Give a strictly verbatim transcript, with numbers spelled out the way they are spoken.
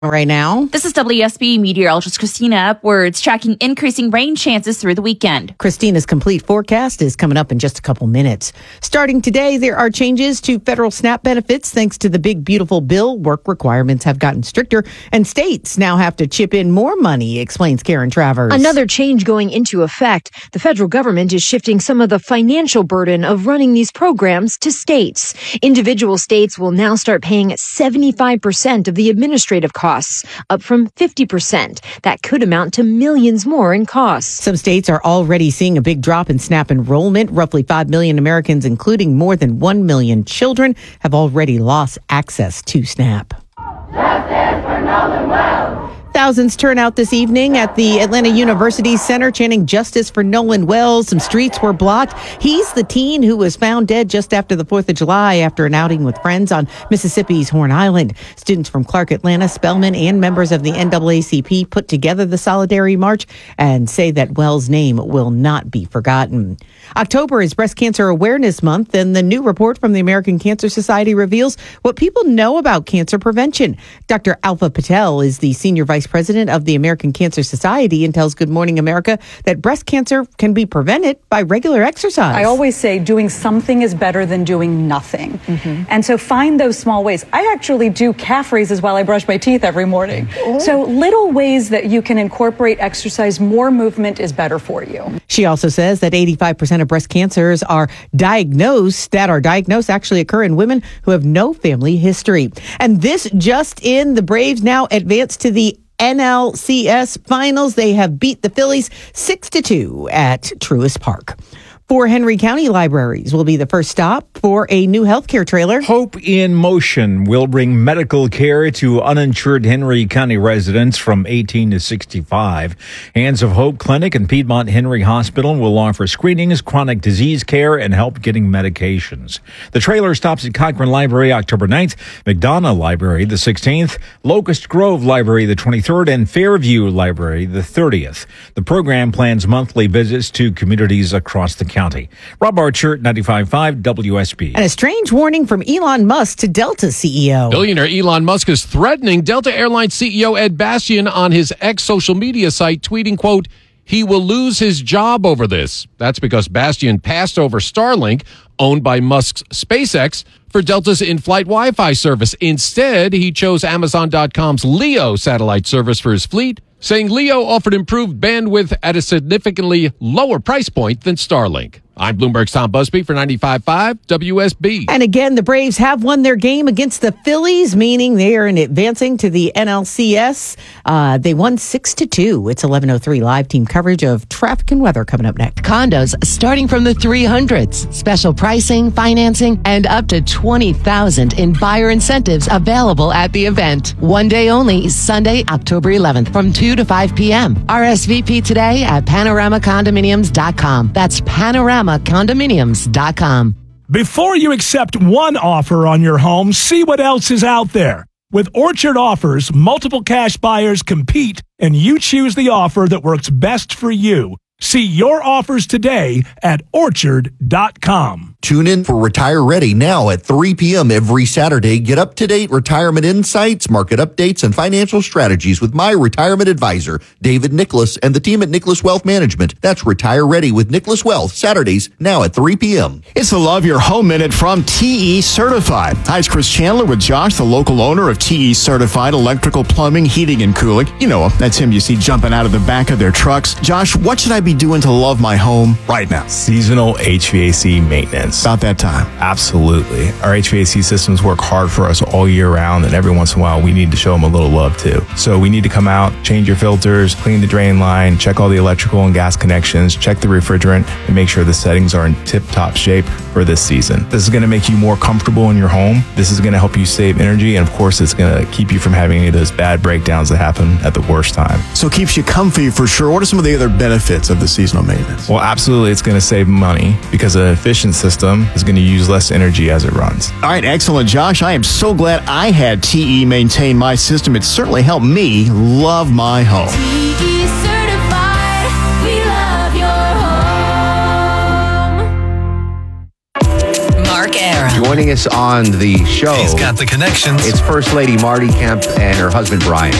Right now, this is W S B meteorologist Christina Upwards tracking increasing rain chances through the weekend. Christina's complete forecast is coming up in just a couple minutes. Starting today, there are changes to federal SNAP benefits thanks to the big, beautiful bill. Work requirements have gotten stricter, and states now have to chip in more money, explains Karen Travers. Another change going into effect. The federal government is shifting some of the financial burden of running these programs to states. Individual states will now start paying seventy-five percent of the administrative costs. Costs, up from fifty percent. That could amount to millions more in costs. Some states are already seeing a big drop in SNAP enrollment. Roughly five million Americans, including more than one million children, have already lost access to SNAP. Justice for Nolan Wells. Thousands turn out this evening at the Atlanta University Center chanting justice for Nolan Wells. Some streets were blocked. He's the teen who was found dead just after the fourth of July after an outing with friends on Mississippi's Horn Island. Students from Clark Atlanta, Spelman, and members of the N double A C P put together the Solidarity March and say that Wells' name will not be forgotten. October is Breast Cancer Awareness Month, and the new report from the American Cancer Society reveals what people know about cancer prevention. Doctor Alpha Patel is the senior vice president of the American Cancer Society and tells Good Morning America that breast cancer can be prevented by regular exercise. I always say doing something is better than doing nothing. Mm-hmm. And so find those small ways. I actually do calf raises while I brush my teeth every morning. Oh. So little ways that you can incorporate exercise, more movement is better for you. She also says that eighty-five percent of breast cancers are diagnosed, that are diagnosed actually occur in women who have no family history. And this just in, the Braves now advance to the N L C S finals. They have beat the Phillies six to two at Truist Park. Four Henry County libraries will be the first stop for a new healthcare trailer. Hope in Motion will bring medical care to uninsured Henry County residents from eighteen to sixty-five. Hands of Hope Clinic and Piedmont Henry Hospital will offer screenings, chronic disease care, and help getting medications. The trailer stops at Cochran Library October ninth, McDonough Library the sixteenth, Locust Grove Library the twenty-third, and Fairview Library the thirtieth. The program plans monthly visits to communities across the county. Rob Archer, ninety-five point five W S B. And a strange warning from Elon Musk to Delta C E O. Billionaire Elon Musk is threatening Delta Airlines C E O Ed Bastian on his X social media site, tweeting, quote, he will lose his job over this. That's because Bastian passed over Starlink, owned by Musk's SpaceX, for Delta's in-flight Wi-Fi service. Instead, he chose Amazon dot com's Leo satellite service for his fleet, saying Leo offered improved bandwidth at a significantly lower price point than Starlink. I'm Bloomberg's Tom Busby for ninety-five point five W S B. And again, the Braves have won their game against the Phillies, meaning they are in advancing to the N L C S. Uh, they won six to two. It's eleven oh three live team coverage of traffic and weather coming up next. Condos starting from the three hundreds. Special pricing, financing, and up to twenty thousand in buyer incentives available at the event. One day only, Sunday, October eleventh from two to five p.m. R S V P today at panorama condominiums dot com. That's panorama condominiums dot com. Before you accept one offer on your home, see what else is out there. With Orchard Offers, multiple cash buyers compete, and you choose the offer that works best for you. See your offers today at orchard dot com. Tune in for Retire Ready now at three p.m. every Saturday. Get up-to-date retirement insights, market updates, and financial strategies with my retirement advisor, David Nicholas, and the team at Nicholas Wealth Management. That's Retire Ready with Nicholas Wealth, Saturdays now at three p.m. It's the Love Your Home Minute from T E Certified. Hi, it's Chris Chandler with Josh, the local owner of T E Certified Electrical Plumbing, Heating, and Cooling. You know him. That's him you see jumping out of the back of their trucks. Josh, what should I be doing to love my home right now? Seasonal H V A C maintenance. About that time. Absolutely. Our H V A C systems work hard for us all year round, and every once in a while we need to show them a little love too. So we need to come out, change your filters, clean the drain line, check all the electrical and gas connections, check the refrigerant, and make sure the settings are in tip-top shape for this season. This is going to make you more comfortable in your home. This is going to help you save energy, and of course it's going to keep you from having any of those bad breakdowns that happen at the worst time. So it keeps you comfy for sure. What are some of the other benefits of the seasonal maintenance? Well, absolutely, it's going to save money because an efficient system is going to use less energy as it runs. All right, excellent, Josh. I am so glad I had T E maintain my system. It certainly helped me love my home. T E certified, we love your home. Mark Aram Joining us on the show, He's got the connections. It's First Lady Marty Kemp and her husband Brian.